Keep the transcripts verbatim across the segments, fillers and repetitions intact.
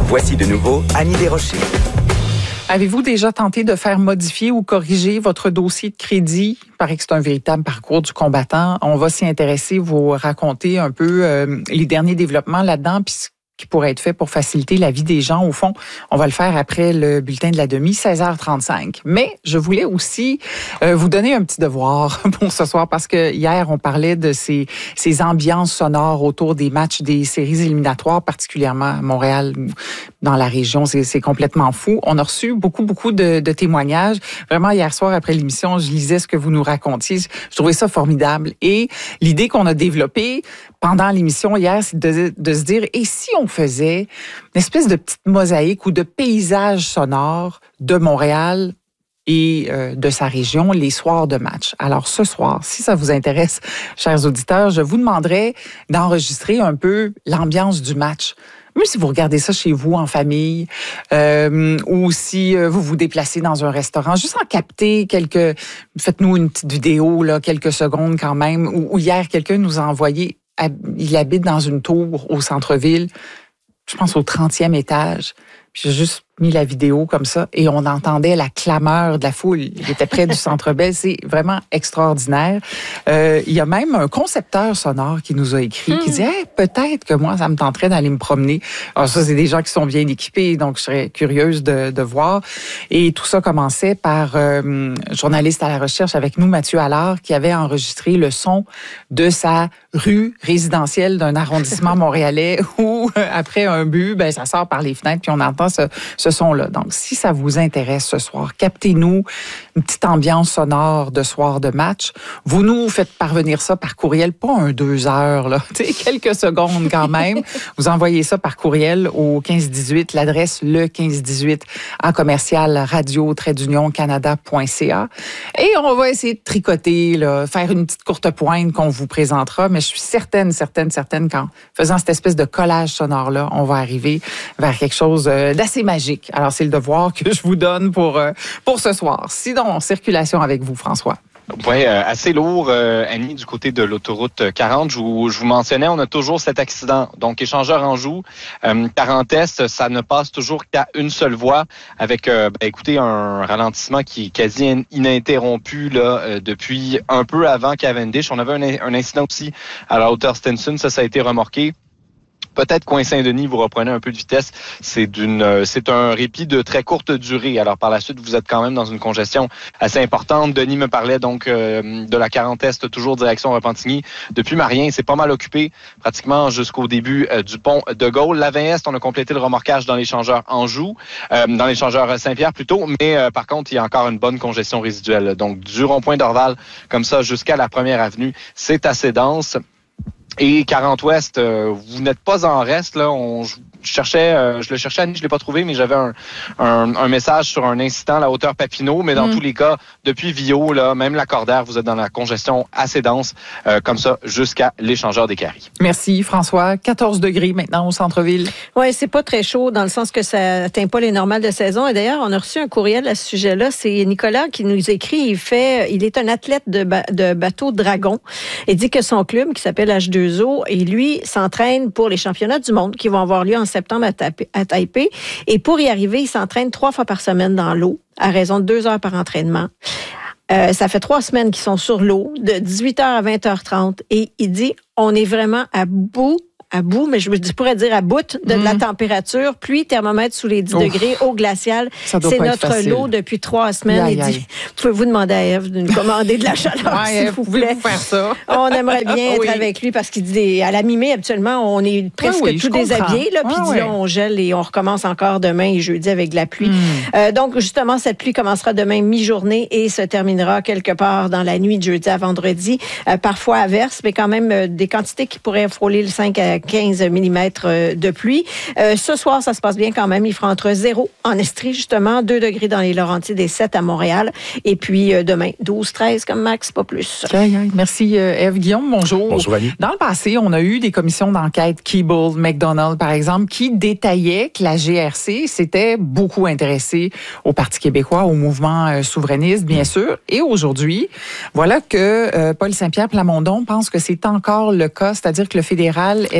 Voici de nouveau Annie Desrochers. Avez-vous déjà tenté de faire modifier ou corriger votre dossier de crédit? Il paraît que c'est un véritable parcours du combattant. On va s'y intéresser, vous raconter un peu euh, les derniers développements là-dedans, puis qui pourrait être fait pour faciliter la vie des gens. Au fond, on va le faire après le bulletin de la demi, seize heures trente-cinq. Mais je voulais aussi euh, vous donner un petit devoir pour ce soir, parce que hier, on parlait de ces, ces ambiances sonores autour des matchs des séries éliminatoires, particulièrement à Montréal, dans la région. C'est, c'est complètement fou. On a reçu beaucoup, beaucoup de, de témoignages. Vraiment, hier soir, après l'émission, je lisais ce que vous nous racontiez. Je trouvais ça formidable. Et l'idée qu'on a développée pendant l'émission hier, c'est de, de se dire, et si on faisait une espèce de petite mosaïque ou de paysage sonore de Montréal et euh, de sa région les soirs de match. Alors ce soir, si ça vous intéresse, chers auditeurs, je vous demanderai d'enregistrer un peu l'ambiance du match. Même si vous regardez ça chez vous en famille, euh, ou si euh, vous vous déplacez dans un restaurant, juste en capter quelques... Faites-nous une petite vidéo, là, quelques secondes quand même, où, où hier, quelqu'un nous a envoyé... Il habite dans une tour au centre-ville, je pense au trentième étage. Puis j'ai juste mis la vidéo comme ça et on entendait la clameur de la foule. Il était près du Centre Bell. C'est vraiment extraordinaire. Euh, il y a même un concepteur sonore qui nous a écrit, mmh. qui dit hey, « peut-être que moi, ça me tenterait d'aller me promener ». Alors ça, c'est des gens qui sont bien équipés, donc je serais curieuse de, de voir. Et tout ça commençait par euh, journaliste à la recherche avec nous, Mathieu Allard, qui avait enregistré le son de sa rue résidentielle d'un arrondissement montréalais où, après un but, ben ça sort par les fenêtres puis on entend ce, ce son-là. Donc, si ça vous intéresse ce soir, captez-nous une petite ambiance sonore de soir de match. Vous nous faites parvenir ça par courriel, pas un deux heures, là, tu sais, quelques secondes quand même. Vous envoyez ça par courriel au quinze dix-huit, l'adresse le quinze dix-huit en commercial radio trait d'union canada point c a. Et on va essayer de tricoter, là, faire une petite courte pointe qu'on vous présentera, mais je suis certaine, certaine, certaine qu'en faisant cette espèce de collage sonore-là, on va arriver vers quelque chose d'assez magique. Alors, c'est le devoir que je vous donne pour, pour ce soir. Sinon, circulation avec vous, François. Oui, euh, assez lourd, euh, Annie, du côté de l'autoroute quarante. Je vous, je vous mentionnais, on a toujours cet accident. Donc, échangeur Anjou, euh, Tarentes, ça ne passe toujours qu'à une seule voie avec, euh, ben, écoutez, un ralentissement qui est quasi ininterrompu là euh, depuis un peu avant Cavendish. On avait un, un incident aussi à la hauteur Stinson. Ça, ça a été remorqué. Peut-être coin Saint-Denis, vous reprenez un peu de vitesse. C'est d'une, euh, c'est un répit de très courte durée. Alors, par la suite, vous êtes quand même dans une congestion assez importante. Denis me parlait donc euh, de la quarante Est, toujours direction Repentigny. Depuis Marien, c'est pas mal occupé, pratiquement jusqu'au début euh, du pont de Gaulle. La vingt Est, on a complété le remorquage dans l'échangeur Anjou, euh, dans l'échangeur Saint-Pierre plutôt. Mais euh, par contre, il y a encore une bonne congestion résiduelle. Donc, du rond-point d'Orval, comme ça, jusqu'à la première avenue, c'est assez dense. Et quarante Ouest, euh, vous n'êtes pas en reste, là. On, je cherchais, euh, je le cherchais, Annie, je l'ai pas trouvé, mais j'avais un, un, un message sur un incident à la hauteur Papineau. Mais dans mmh. tous les cas, depuis Vio, là, même la Cordaire, vous êtes dans la congestion assez dense, euh, comme ça, jusqu'à l'échangeur des Caries. Merci, François. quatorze degrés maintenant au centre-ville. Oui, c'est pas très chaud dans le sens que ça atteint pas les normales de saison. Et d'ailleurs, on a reçu un courriel à ce sujet-là. C'est Nicolas qui nous écrit. Il fait, il est un athlète de, ba- de bateau dragon. Il dit que son club, qui s'appelle H deux O, et lui s'entraîne pour les championnats du monde qui vont avoir lieu en septembre à, Taipei, à Taipei. Et pour y arriver, il s'entraîne trois fois par semaine dans l'eau, à raison de deux heures par entraînement. Euh, ça fait trois semaines qu'ils sont sur l'eau, de dix-huit heures à vingt heures trente. Et il dit, on est vraiment à bout à bout, mais je pourrais dire à bout de, mmh. de la température, pluie, thermomètre sous les dix Ouf. Degrés, eau glaciale. C'est notre lot depuis trois semaines. Aïe, aïe. Il dit, pouvez-vous demander à Ève de nous commander de la chaleur, ouais, s'il vous plaît? Vous faire ça. On aimerait bien être oui. avec lui parce qu'il dit, à la mi-mai, habituellement, on est presque oui, oui, tout déshabillé, là, puis ah, il dit, ouais. là, on gèle et on recommence encore demain et jeudi avec de la pluie. Mmh. Euh, donc, justement, cette pluie commencera demain mi-journée et se terminera quelque part dans la nuit de jeudi à vendredi. Euh, parfois averse, mais quand même euh, des quantités qui pourraient frôler le cinq à quinze millimètres de pluie. Euh, ce soir, ça se passe bien quand même. Il fera entre zéro en Estrie, justement, deux degrés dans les Laurentides et sept à Montréal. Et puis euh, demain, douze treize comme max, pas plus. Aïe, aïe. Merci, Ève. Guillaume, bonjour. Bonjour, Annie. Dans le passé, on a eu des commissions d'enquête, Keeble, McDonald, par exemple, qui détaillaient que la G R C s'était beaucoup intéressée au Parti québécois, au mouvement euh, souverainiste, bien sûr. Et aujourd'hui, voilà que euh, Paul Saint-Pierre Plamondon pense que c'est encore le cas, c'est-à-dire que le fédéral essaie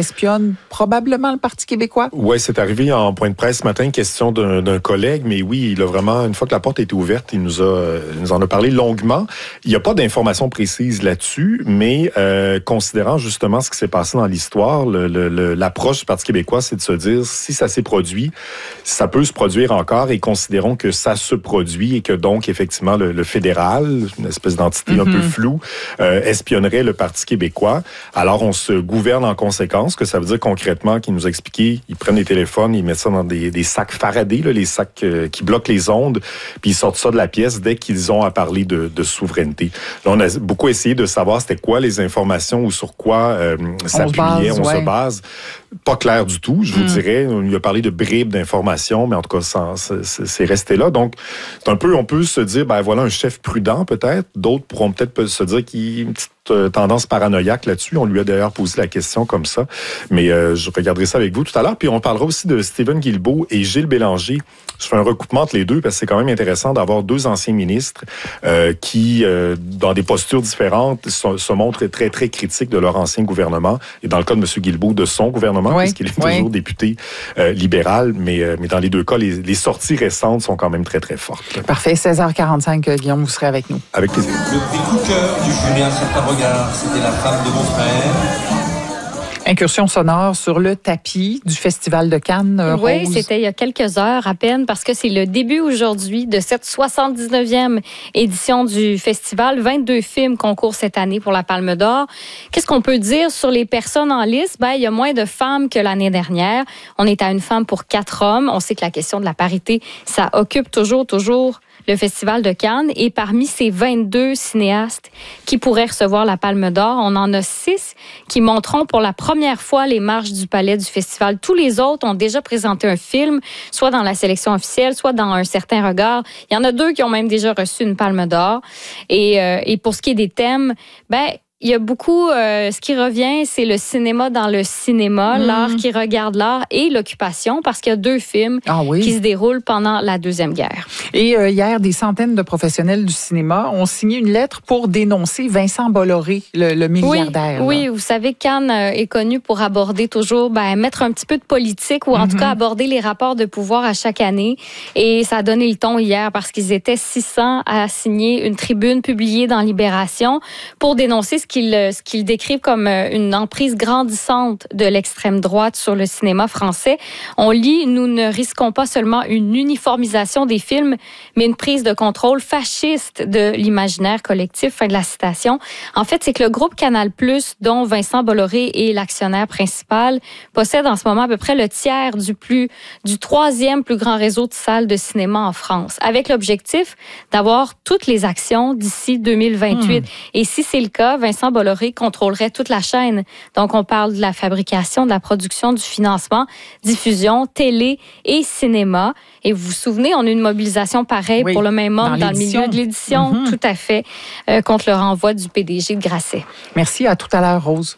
espionne probablement le Parti québécois? Oui, c'est arrivé en point de presse ce matin, question d'un, d'un collègue, mais oui, il a vraiment, une fois que la porte a été ouverte, il nous a, il nous en a parlé longuement. Il n'y a pas d'informations précises là-dessus, mais euh, considérant justement ce qui s'est passé dans l'histoire, le, le, le, l'approche du Parti québécois, c'est de se dire, si ça s'est produit, ça peut se produire encore, et considérons que ça se produit et que donc, effectivement, le, le fédéral, une espèce d'entité mm-hmm. un peu floue, euh, espionnerait le Parti québécois. Alors, on se gouverne en conséquence, que ça veut dire concrètement qu'il nous a expliqué, ils prennent les téléphones, ils mettent ça dans des, des sacs Faraday, là, les sacs euh, qui bloquent les ondes, puis ils sortent ça de la pièce dès qu'ils ont à parler de, de souveraineté. Là, on a beaucoup essayé de savoir c'était quoi les informations ou sur quoi euh, s'appuyait, on, on ouais. se base. Pas clair du tout, je vous mm. dirais. On lui a parlé de bribes d'informations, mais en tout cas, ça, c'est, c'est resté là. Donc, c'est un peu, on peut se dire, ben voilà un chef prudent peut-être. D'autres pourront peut-être se dire qu'il y a une petite tendance paranoïaque là-dessus. On lui a d'ailleurs posé la question comme ça. Mais euh, je regarderai ça avec vous tout à l'heure. Puis on parlera aussi de Stephen Guilbeault et Gilles Bélanger. Je fais un recoupement entre les deux parce que c'est quand même intéressant d'avoir deux anciens ministres euh, qui, euh, dans des postures différentes, se, se montrent très, très critiques de leur ancien gouvernement. Et dans le cas de M. Guilbeault, de son gouvernement, oui, puisqu'il est oui. toujours député euh, libéral. Mais, euh, mais dans les deux cas, les, les sorties récentes sont quand même très, très fortes. Parfait. seize heures quarante-cinq, Guillaume, vous serez avec nous. Avec plaisir. Le prix coup de cœur du Julien Certain Regard, c'était la femme de mon frère. Incursion sonore sur le tapis du Festival de Cannes. Euh, oui, Rose. C'était il y a quelques heures à peine parce que c'est le début aujourd'hui de cette soixante-dix-neuvième édition du festival. vingt-deux films concourent cette année pour la Palme d'Or. Qu'est-ce qu'on peut dire sur les personnes en liste? Ben, il y a moins de femmes que l'année dernière. On est à une femme pour quatre hommes. On sait que la question de la parité, ça occupe toujours, toujours le Festival de Cannes. Et parmi ces vingt-deux cinéastes qui pourraient recevoir la Palme d'Or, on en a six qui monteront pour la première fois les marches du palais du festival. Tous les autres ont déjà présenté un film, soit dans la sélection officielle, soit dans Un certain regard. Il y en a deux qui ont même déjà reçu une Palme d'Or. Et, euh, et pour ce qui est des thèmes, ben il y a beaucoup, euh, ce qui revient, c'est le cinéma dans le cinéma, mmh. l'art qui regarde l'art et l'occupation, parce qu'il y a deux films ah oui. qui se déroulent pendant la Deuxième Guerre. Et euh, hier, des centaines de professionnels du cinéma ont signé une lettre pour dénoncer Vincent Bolloré, le, le milliardaire. Oui, oui, vous savez, Cannes est connu pour aborder toujours, ben, mettre un petit peu de politique ou en mmh. tout cas aborder les rapports de pouvoir à chaque année. Et ça a donné le ton hier parce qu'ils étaient six cents à signer une tribune publiée dans Libération pour dénoncer ce qu'ils ce qu'ils décrivent comme une emprise grandissante de l'extrême droite sur le cinéma français. On lit « Nous ne risquons pas seulement une uniformisation des films, mais une prise de contrôle fasciste de l'imaginaire collectif ». Fin de la citation. En fait, c'est que le groupe Canal plus, dont Vincent Bolloré est l'actionnaire principal, possède en ce moment à peu près le tiers du plus du troisième plus grand réseau de salles de cinéma en France, avec l'objectif d'avoir toutes les actions d'ici deux mille vingt-huit. Mmh. Et si c'est le cas, Vincent Bolloré contrôlerait toute la chaîne. Donc, on parle de la fabrication, de la production, du financement, diffusion, télé et cinéma. Et vous vous souvenez, on a eu une mobilisation pareille oui, pour le même homme dans, dans le milieu de l'édition, mm-hmm. tout à fait, euh, contre le renvoi du P D G de Grasset. Merci, à tout à l'heure, Rose.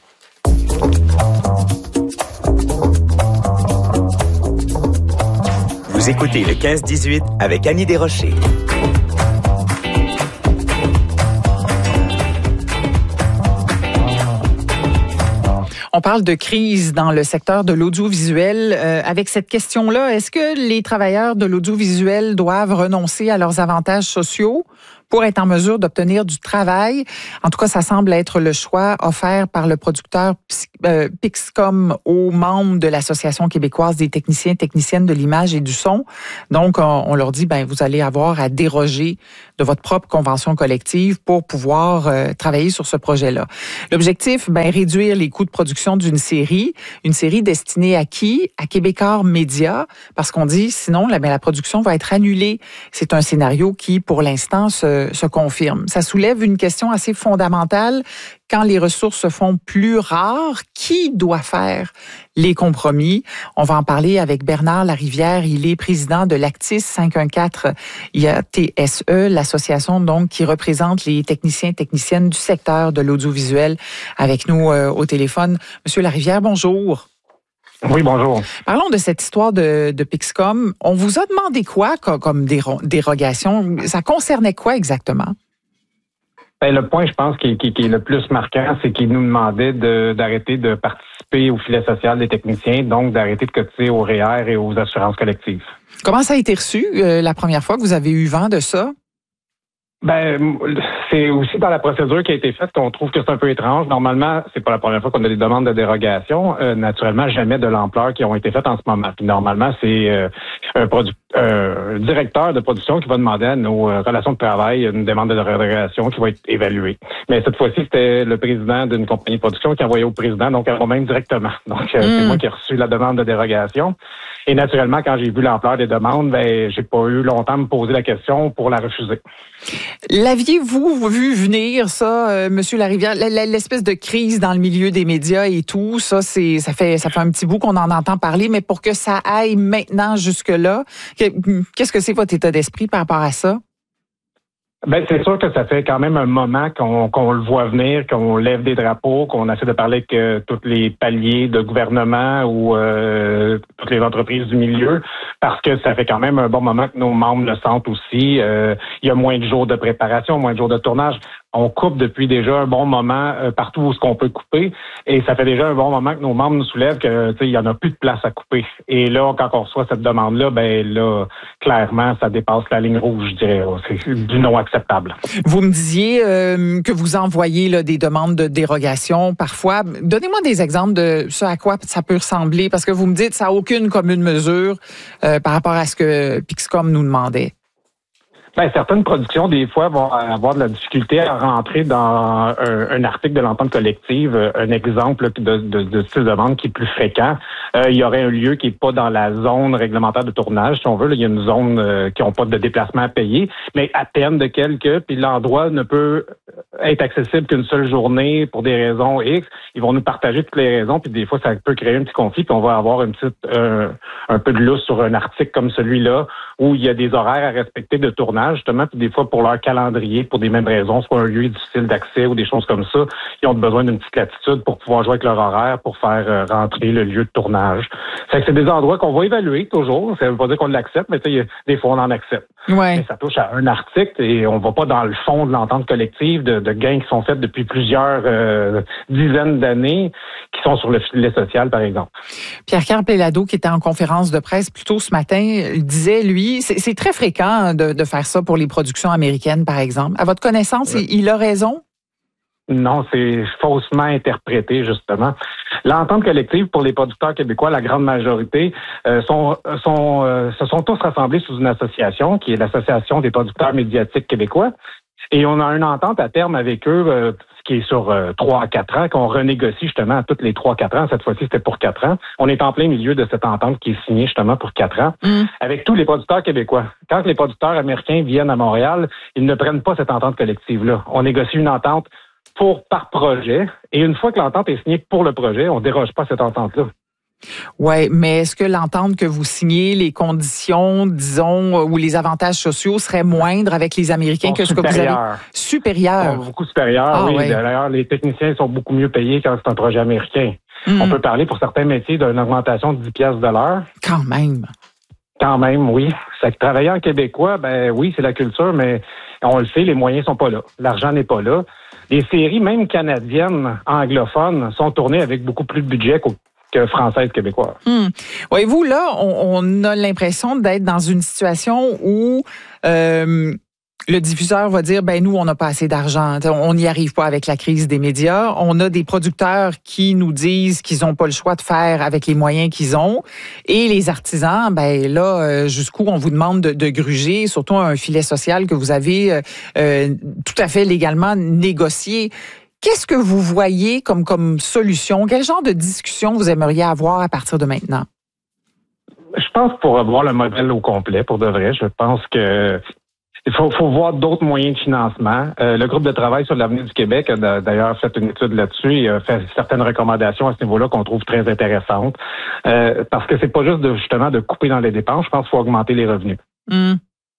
Vous écoutez le quinze dix-huit avec Annie Desrochers. On parle de crise dans le secteur de l'audiovisuel. Euh, avec cette question-là, est-ce que les travailleurs de l'audiovisuel doivent renoncer à leurs avantages sociaux pour être en mesure d'obtenir du travail? En tout cas, ça semble être le choix offert par le producteur Pixcom aux membres de l'Association québécoise des techniciens et techniciennes de l'image et du son. Donc, on, on leur dit, ben, vous allez avoir à déroger de votre propre convention collective pour pouvoir euh, travailler sur ce projet-là. L'objectif, ben, réduire les coûts de production d'une série. Une série destinée à qui? À Québécois Média, parce qu'on dit, sinon, la, ben, la production va être annulée. C'est un scénario qui, pour l'instant, se, se confirme. Ça soulève une question assez fondamentale. Quand les ressources se font plus rares, qui doit faire les compromis? On va en parler avec Bernard Larivière. Il est président de l'Actis cinq un quatre I A T S E, l'association donc qui représente les techniciens et techniciennes du secteur de l'audiovisuel. Avec nous euh, au téléphone, Monsieur Larivière, bonjour. Oui, bonjour. Parlons de cette histoire de, de Pixcom. On vous a demandé quoi comme, comme dérogation? Ça concernait quoi exactement? Ben, le point, je pense, qui, qui, qui est le plus marquant, c'est qu'il nous demandait de, d'arrêter de participer au filet social des techniciens, donc d'arrêter de cotiser au R E E R et aux assurances collectives. Comment ça a été reçu euh, la première fois que vous avez eu vent de ça? Ben, c'est aussi dans la procédure qui a été faite qu'on trouve que c'est un peu étrange. Normalement, c'est pas la première fois qu'on a des demandes de dérogation. Euh, naturellement, jamais de l'ampleur qui ont été faites en ce moment. Puis normalement, c'est euh, un, produ- euh, un directeur de production qui va demander à nos euh, relations de travail une demande de dérogation qui va être évaluée. Mais cette fois-ci, c'était le président d'une compagnie de production qui a envoyé au président, donc à moi-même directement. Donc, euh, mm. c'est moi qui ai reçu la demande de dérogation. Et naturellement, quand j'ai vu l'ampleur des demandes, ben, j'ai pas eu longtemps à me poser la question pour la refuser. L'aviez-vous vu venir, ça, euh, Monsieur Larivière, l'espèce de crise dans le milieu des médias et tout, ça, c'est, ça fait, ça fait un petit bout qu'on en entend parler, mais pour que ça aille maintenant jusque-là, qu'est-ce que c'est votre état d'esprit par rapport à ça? Ben, c'est sûr que ça fait quand même un moment qu'on, qu'on le voit venir, qu'on lève des drapeaux, qu'on essaie de parler avec euh, tous les paliers de gouvernement ou euh, toutes les entreprises du milieu, parce que ça fait quand même un bon moment que nos membres le sentent aussi. Euh, il y a moins de jours de préparation, moins de jours de tournage. On coupe depuis déjà un bon moment euh, partout où ce qu'on peut couper, et ça fait déjà un bon moment que nos membres nous soulèvent que, tu sais, il y en a plus de place à couper. Et là, quand on reçoit cette demande-là, ben là, clairement, ça dépasse la ligne rouge, je dirais. C'est du non acceptable. Vous me disiez euh, que vous envoyez là, des demandes de dérogation parfois. Donnez-moi des exemples de ce à quoi ça peut ressembler, parce que vous me dites que ça n'a aucune commune mesure euh, par rapport à ce que Pixcom nous demandait. Ben, certaines productions, des fois, vont avoir de la difficulté à rentrer dans un, un article de l'entente collective. Un exemple de, de, de style de vente qui est plus fréquent, euh, il y aurait un lieu qui n'est pas dans la zone réglementaire de tournage, si on veut. Là, il y a une zone euh, qui n'a pas de déplacement à payer, mais à peine de quelques, puis l'endroit ne peut être accessible qu'une seule journée pour des raisons X. Ils vont nous partager toutes les raisons, puis des fois, ça peut créer un petit conflit, puis on va avoir une petite, euh, un peu de lousse sur un article comme celui-là, où il y a des horaires à respecter de tournage, justement, puis des fois pour leur calendrier, pour des mêmes raisons, soit un lieu difficile d'accès ou des choses comme ça, ils ont besoin d'une petite latitude pour pouvoir jouer avec leur horaire, pour faire euh, rentrer le lieu de tournage. Fait que c'est des endroits qu'on va évaluer toujours. Ça veut pas dire qu'on l'accepte, mais tu sais, des fois on en accepte. Ouais. Mais ça touche à un article et on va pas dans le fond de l'entente collective de, de gains qui sont faits depuis plusieurs euh, dizaines d'années, qui sont sur le filet social, par exemple. Pierre-Carl Péladeau, qui était en conférence de presse plus tôt ce matin, disait, lui, c'est, c'est très fréquent de, de faire ça pour les productions américaines, par exemple. À votre connaissance, ouais. il, il a raison? Non, c'est faussement interprété, justement. L'entente collective pour les producteurs québécois, la grande majorité, euh, sont, sont, euh, se sont tous rassemblés sous une association, qui est l'Association des producteurs médiatiques québécois. Et on a une entente à terme avec eux, euh, qui est sur trois à quatre ans, qu'on renégocie justement à tous les trois à quatre ans. Cette fois-ci, c'était pour quatre ans. On est en plein milieu de cette entente qui est signée justement pour quatre ans, mmh. avec tous les producteurs québécois. Quand les producteurs américains viennent à Montréal, ils ne prennent pas cette entente collective-là. On négocie une entente pour par projet, et une fois que l'entente est signée pour le projet, on ne déroge pas à cette entente-là. Oui, mais est-ce que l'entente que vous signez, les conditions, disons, ou les avantages sociaux seraient moindres avec les Américains que ce que vous avez? Supérieurs. Beaucoup supérieurs, ah, oui. Ouais. D'ailleurs, les techniciens sont beaucoup mieux payés quand c'est un projet américain. Mmh. On peut parler pour certains métiers d'une augmentation de dix piastres de l'heure. Quand même. Quand même, oui. C'est que travailler en québécois, ben oui, c'est la culture, mais on le sait, les moyens sont pas là. L'argent n'est pas là. Les séries, même canadiennes, anglophones, sont tournées avec beaucoup plus de budget qu'au que française québécoise. Hum. Voyez-vous, là, on, on a l'impression d'être dans une situation où euh, le diffuseur va dire, ben nous, on n'a pas assez d'argent, on n'y arrive pas avec la crise des médias. On a des producteurs qui nous disent qu'ils n'ont pas le choix de faire avec les moyens qu'ils ont. Et les artisans, ben là, jusqu'où on vous demande de, de gruger, surtout un filet social que vous avez euh, tout à fait légalement négocié. Qu'est-ce que vous voyez comme, comme solution? Quel genre de discussion vous aimeriez avoir à partir de maintenant? Je pense pour avoir le modèle au complet, pour de vrai, je pense que il faut, faut voir d'autres moyens de financement. Euh, le groupe de travail sur l'avenir du Québec a d'ailleurs fait une étude là-dessus et a fait certaines recommandations à ce niveau-là qu'on trouve très intéressantes. Euh, parce que c'est pas juste de, justement de couper dans les dépenses, je pense qu'il faut augmenter les revenus. Mmh.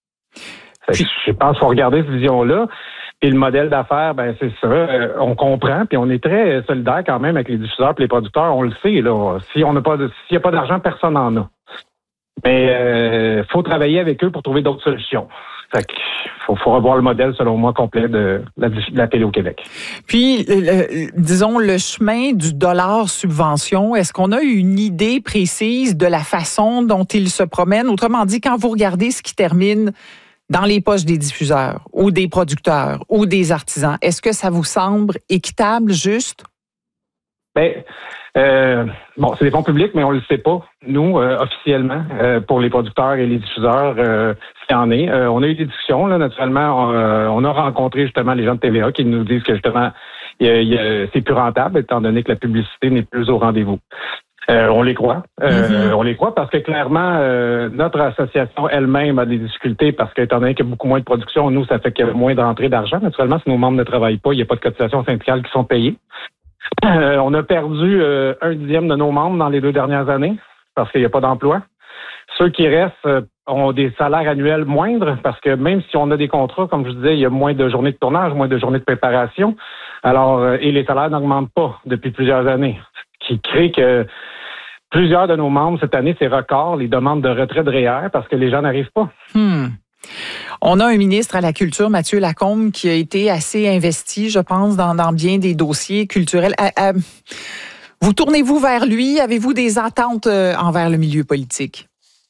Puis, je pense qu'il faut regarder cette vision-là. Et le modèle d'affaires, ben c'est ça, euh, on comprend, puis on est très solidaire quand même avec les diffuseurs et les producteurs, on le sait, là. Si on n'a pas de, s'il n'y a pas d'argent, personne n'en a. Mais euh, faut travailler avec eux pour trouver d'autres solutions. Fait qu'il faut, faut revoir le modèle, selon moi, complet de la, de la télé au Québec. Puis, le, disons, le chemin du dollar subvention, est-ce qu'on a une idée précise de la façon dont il se promène? Autrement dit, quand vous regardez ce qui termine dans les poches des diffuseurs ou des producteurs ou des artisans, est-ce que ça vous semble équitable, juste? Bien, euh, bon, c'est des fonds publics, mais on le sait pas, nous, euh, officiellement, euh, pour les producteurs et les diffuseurs, euh, ce en est. Euh, on a eu des discussions, là, naturellement. On, euh, on a rencontré justement les gens de T V A qui nous disent que justement, y a, y a, c'est plus rentable, étant donné que la publicité n'est plus au rendez-vous. Euh, on les croit. Euh, mm-hmm. On les croit parce que clairement, euh, notre association elle-même a des difficultés parce qu'étant donné qu'il y a beaucoup moins de production, nous, ça fait qu'il y a moins d'entrée d'argent. Naturellement, si nos membres ne travaillent pas, il n'y a pas de cotisations syndicales qui sont payées. Euh, on a perdu euh, un dixième de nos membres dans les deux dernières années parce qu'il n'y a pas d'emploi. Ceux qui restent euh, ont des salaires annuels moindres parce que même si on a des contrats, comme je disais, il y a moins de journées de tournage, moins de journées de préparation. Alors, euh, et les salaires n'augmentent pas depuis plusieurs années, ce qui crée que plusieurs de nos membres cette année, c'est record, les demandes de retrait de R E E R parce que les gens n'arrivent pas. Hmm. On a un ministre à la Culture, Mathieu Lacombe, qui a été assez investi, je pense, dans, dans bien des dossiers culturels. À, à, vous tournez-vous vers lui? Avez-vous des attentes euh, envers le milieu politique?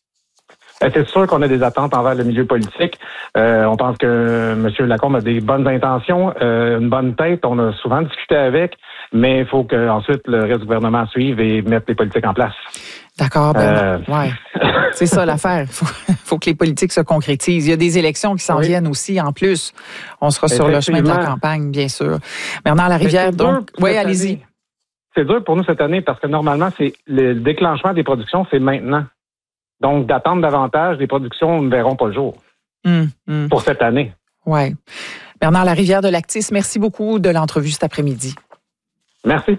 C'est sûr qu'on a des attentes envers le milieu politique. Euh, on pense que M. Lacombe a des bonnes intentions, euh, une bonne tête. On a souvent discuté avec, mais il faut qu'ensuite le reste du gouvernement suive et mette les politiques en place. D'accord, ben euh... ouais. C'est ça l'affaire. Il faut, faut que les politiques se concrétisent. Il y a des élections qui s'en oui. viennent aussi en plus. On sera sur le chemin de la campagne, bien sûr. Bernard Larivière, donc... Oui, allez-y. Année. C'est dur pour nous cette année parce que normalement, c'est le déclenchement des productions, c'est maintenant. Donc, d'attendre davantage, les productions ne verront pas le jour mmh, mmh. pour cette année. Oui. Bernard Larivière de Lactis, merci beaucoup de l'entrevue cet après-midi. Merci.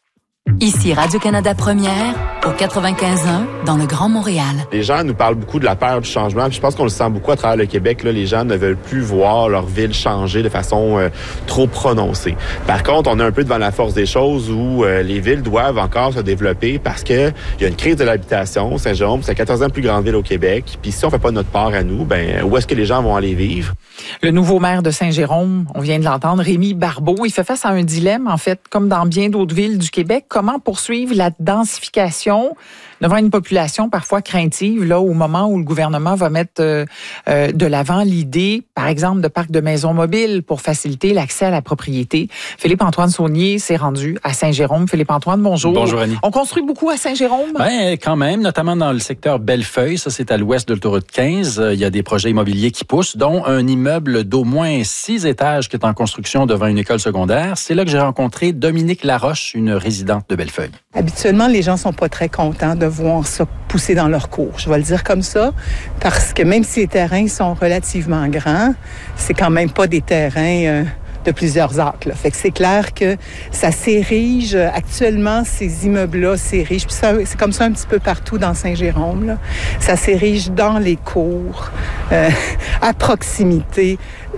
Ici Radio-Canada Première, au quatre-vingt-quinze un, dans le Grand Montréal. Les gens nous parlent beaucoup de la peur du changement, puis je pense qu'on le sent beaucoup à travers le Québec. Là, les gens ne veulent plus voir leur ville changer de façon euh, trop prononcée. Par contre, on est un peu devant la force des choses où euh, les villes doivent encore se développer parce que il y a une crise de l'habitation. Saint-Jérôme, c'est la quatorzième plus grande ville au Québec. Puis si on fait pas notre part à nous, ben où est-ce que les gens vont aller vivre? Le nouveau maire de Saint-Jérôme, on vient de l'entendre, Rémi Barbeau, il fait face à un dilemme, en fait, comme dans bien d'autres villes du Québec. Comment poursuivre la densification devant une population parfois craintive, là, au moment où le gouvernement va mettre euh, euh, de l'avant l'idée, par exemple, de parcs de maisons mobiles pour faciliter l'accès à la propriété. Philippe-Antoine Saunier s'est rendu à Saint-Jérôme. Philippe-Antoine, bonjour. Bonjour, Annie. On construit beaucoup à Saint-Jérôme? Ben, quand même, notamment dans le secteur Bellefeuille. Ça, c'est à l'ouest de l'autoroute quinze. Il y a des projets immobiliers qui poussent, dont un immeuble d'au moins six étages qui est en construction devant une école secondaire. C'est là que j'ai rencontré Dominique Laroche, une résidente de Bellefeuille. Habituellement, les gens sont pas très contents de voir ça pousser dans leur cours. Je vais le dire comme ça, parce que même si les terrains sont relativement grands, c'est quand même pas des terrains euh, de plusieurs acres. Là. Fait que c'est clair que ça s'érige. Actuellement, ces immeubles-là s'érigent. Puis ça, c'est comme ça un petit peu partout dans Saint-Jérôme. Là. Ça s'érige dans les cours, euh, à proximité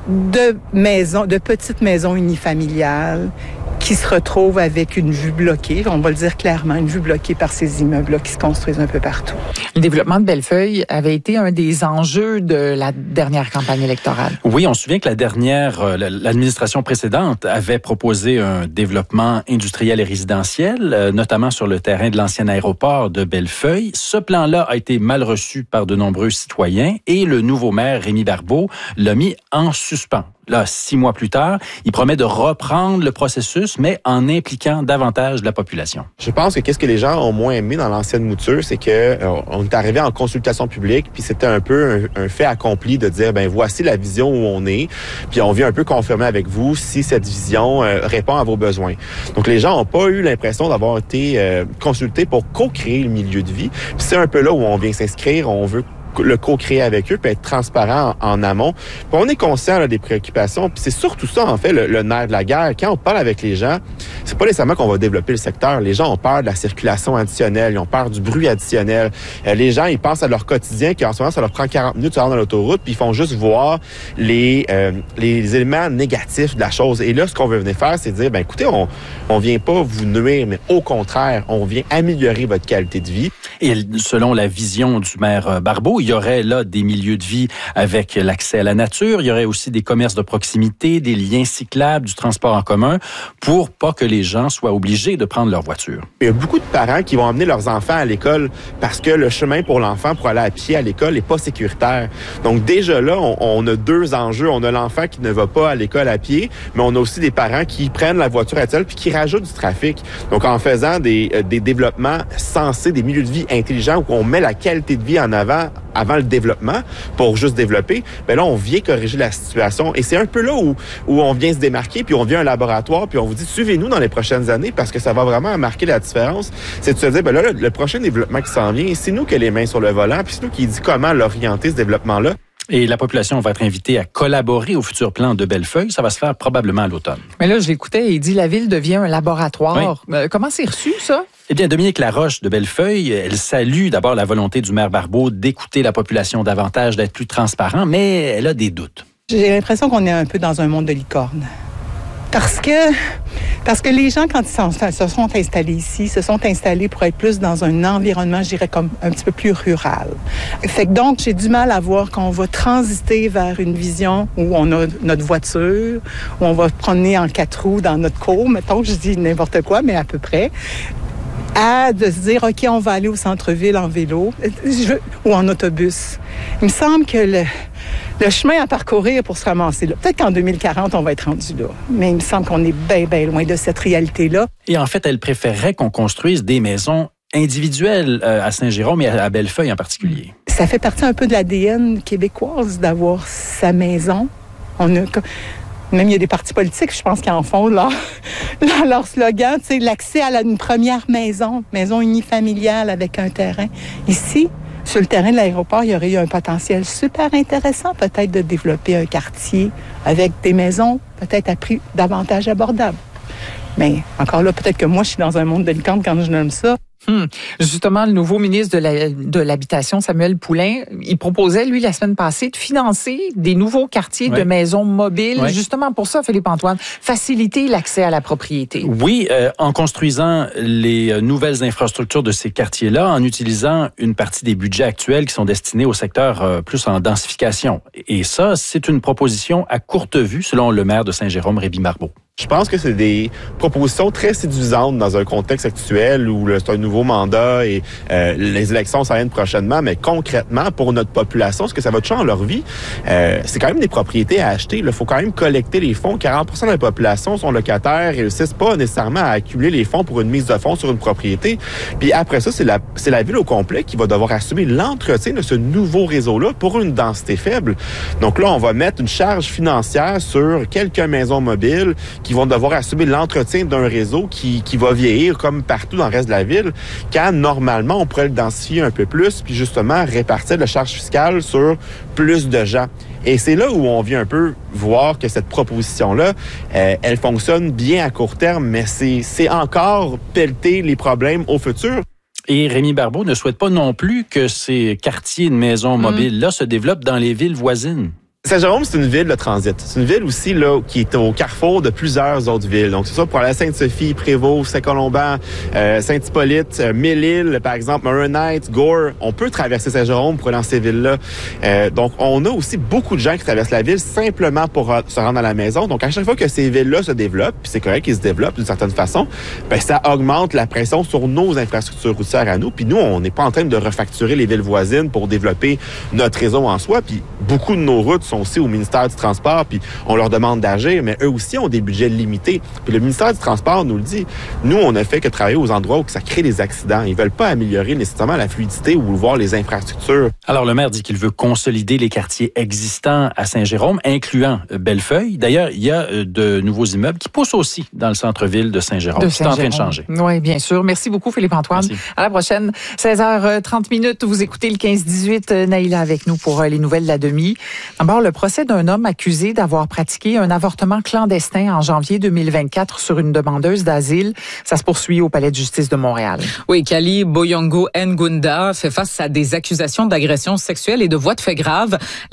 de maisons, de petites maisons unifamiliales qui se retrouvent avec une vue bloquée, on va le dire clairement, une vue bloquée par ces immeubles-là qui se construisent un peu partout. Le développement de Bellefeuille avait été un des enjeux de la dernière campagne électorale. Oui, on se souvient que la dernière, l'administration précédente avait proposé un développement industriel et résidentiel, notamment sur le terrain de l'ancien aéroport de Bellefeuille. Ce plan-là a été mal reçu par de nombreux citoyens et le nouveau maire, Rémi Barbeau, l'a mis en suspens. Là, six mois plus tard, il promet de reprendre le processus, mais en impliquant davantage la population. Je pense que qu'est-ce que les gens ont moins aimé dans l'ancienne mouture, c'est que euh, on est arrivé en consultation publique, puis c'était un peu un, un fait accompli de dire, ben voici la vision où on est, puis on vient un peu confirmer avec vous si cette vision euh, répond à vos besoins. Donc les gens n'ont pas eu l'impression d'avoir été euh, consultés pour co-créer le milieu de vie. Puis c'est un peu là où on vient s'inscrire, on veut le co-créer avec eux, puis être transparent en, en amont. Puis on est conscient là, des préoccupations, puis c'est surtout ça, en fait, le, le nerf de la guerre. Quand on parle avec les gens, c'est pas nécessairement qu'on va développer le secteur. Les gens ont peur de la circulation additionnelle, ils ont peur du bruit additionnel. Euh, les gens, ils pensent à leur quotidien, qu'en ce moment, ça leur prend quarante minutes de se rendre dans l'autoroute, puis ils font juste voir les, euh, les éléments négatifs de la chose. Et là, ce qu'on veut venir faire, c'est dire, ben écoutez, on on vient pas vous nuire, mais au contraire, on vient améliorer votre qualité de vie. Et selon la vision du maire Barbeau, il y aurait là des milieux de vie avec l'accès à la nature, il y aurait aussi des commerces de proximité, des liens cyclables, du transport en commun, pour pas que les gens soient obligés de prendre leur voiture. Il y a beaucoup de parents qui vont emmener leurs enfants à l'école parce que le chemin pour l'enfant pour aller à pied à l'école n'est pas sécuritaire. Donc déjà là, on, on a deux enjeux. On a l'enfant qui ne va pas à l'école à pied, mais on a aussi des parents qui prennent la voiture à l'école puis qui rajoutent du trafic. Donc en faisant des, euh, des développements sensés, des milieux de vie intelligents où on met la qualité de vie en avant avant le développement pour juste développer, ben là, on vient corriger la situation. Et c'est un peu là où, où on vient se démarquer, puis on vient à un laboratoire, puis on vous dit, suivez-nous dans les prochaines années parce que ça va vraiment marquer la différence. C'est de se dire, ben là, le, le prochain développement qui s'en vient, c'est nous qui avons les mains sur le volant, puis c'est nous qui dit comment l'orienter, ce développement-là. Et la population va être invitée à collaborer au futur plan de Bellefeuille. Ça va se faire probablement à l'automne. Mais là, je l'écoutais, il dit la ville devient un laboratoire. Oui. Euh, comment c'est reçu, ça? Eh bien, Dominique Laroche de Bellefeuille, elle salue d'abord la volonté du maire Barbeau d'écouter la population davantage, d'être plus transparent, mais elle a des doutes. J'ai l'impression qu'on est un peu dans un monde de licorne. Parce que, parce que les gens, quand ils sont, se sont installés ici, se sont installés pour être plus dans un environnement, je dirais, comme un petit peu plus rural. Fait que donc, j'ai du mal à voir qu'on va transiter vers une vision où on a notre voiture, où on va promener en quatre roues dans notre cour, mettons, je dis n'importe quoi, mais à peu près, à de se dire, OK, on va aller au centre-ville en vélo je, ou en autobus. Il me semble que le... Le chemin à parcourir pour se ramasser là. Peut-être qu'en deux mille quarante, on va être rendu là. Mais il me semble qu'on est bien, bien loin de cette réalité-là. Et en fait, elle préférerait qu'on construise des maisons individuelles à Saint-Jérôme et à Bellefeuille en particulier. Ça fait partie un peu de l'A D N québécoise d'avoir sa maison. On a... Même il y a des partis politiques, je pense, qui en font leur, leur slogan, tu sais, l'accès à la, une première maison, maison unifamiliale avec un terrain. Ici, sur le terrain de l'aéroport, il y aurait eu un potentiel super intéressant, peut-être de développer un quartier avec des maisons, peut-être à prix davantage abordable. Mais encore là, peut-être que moi, je suis dans un monde de licorne quand je nomme ça. Hum. Justement, le nouveau ministre de, la, de l'Habitation, Samuel Poulin, il proposait, lui, la semaine passée, de financer des nouveaux quartiers oui. de maisons mobiles. Oui. Justement pour ça, Philippe-Antoine, faciliter l'accès à la propriété. Oui, euh, en construisant les nouvelles infrastructures de ces quartiers-là, en utilisant une partie des budgets actuels qui sont destinés au secteur euh, plus en densification. Et ça, c'est une proposition à courte vue, selon le maire de Saint-Jérôme, Rémi Barbeau. Je pense que c'est des propositions très séduisantes dans un contexte actuel où c'est un nouveau mandat et euh, les élections s'en viennent prochainement, mais concrètement, pour notre population, ce que ça va changer dans leur vie, euh, c'est quand même des propriétés à acheter. Il faut quand même collecter les fonds. quarante pour cent de la population sont locataires et réussissent pas nécessairement à accumuler les fonds pour une mise de fonds sur une propriété. Puis après ça, c'est la, c'est la ville au complet qui va devoir assumer l'entretien de ce nouveau réseau-là pour une densité faible. Donc là, on va mettre une charge financière sur quelques maisons mobiles qui vont devoir assumer l'entretien d'un réseau qui, qui va vieillir comme partout dans le reste de la ville, quand normalement, on pourrait le densifier un peu plus, puis justement répartir la charge fiscale sur plus de gens. Et c'est là où on vient un peu voir que cette proposition-là, euh, elle fonctionne bien à court terme, mais c'est, c'est encore pelleter les problèmes au futur. Et Rémi Barbeau ne souhaite pas non plus que ces quartiers de maisons mobiles-là mmh. se développent dans les villes voisines. Saint-Jérôme, c'est une ville de transit. C'est une ville aussi là qui est au carrefour de plusieurs autres villes. Donc, c'est ça pour aller à Sainte-Sophie, Prévost, Saint-Colomban, euh, Saint-Hippolyte, euh, Mille-Îles, par exemple, Maronite, Gore. On peut traverser Saint-Jérôme pour aller dans ces villes-là. Euh, donc, on a aussi beaucoup de gens qui traversent la ville simplement pour euh, se rendre à la maison. Donc, à chaque fois que ces villes-là se développent, puis c'est correct qu'ils se développent d'une certaine façon, ben ça augmente la pression sur nos infrastructures routières à nous. Puis nous, on n'est pas en train de refacturer les villes voisines pour développer notre réseau en soi. Puis beaucoup de nos routes sont aussi au ministère du Transport, puis on leur demande d'agir, mais eux aussi ont des budgets limités. Puis le ministère du Transport nous le dit. Nous, on ne fait que travailler aux endroits où ça crée des accidents. Ils veulent pas améliorer nécessairement la fluidité ou voir les infrastructures. Alors, le maire dit qu'il veut consolider les quartiers existants à Saint-Jérôme, incluant Bellefeuille. D'ailleurs, il y a de nouveaux immeubles qui poussent aussi dans le centre-ville de Saint-Jérôme. De C'est en train de changer. Oui, bien sûr. Merci beaucoup, Philippe-Antoine. Merci. À la prochaine. seize heures trente minutes, vous écoutez le quinze dix-huit. Naïla avec nous pour les nouvelles de la demi. D'abord, le procès d'un homme accusé d'avoir pratiqué un avortement clandestin en janvier deux mille vingt-quatre sur une demandeuse d'asile. Ça se poursuit au Palais de justice de Montréal. Oui, Kali Boyongo Ngunda fait face à des accusations d'agression sexuelle et de voies de fait grave.